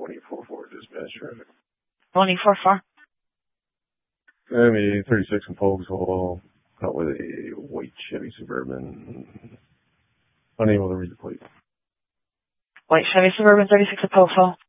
184-4 dispatch traffic. 184-4. Miami 36 in Vauxhall, caught with a white Chevy Suburban. Unable to read the plate. White Chevy Suburban 36 in Vauxhall.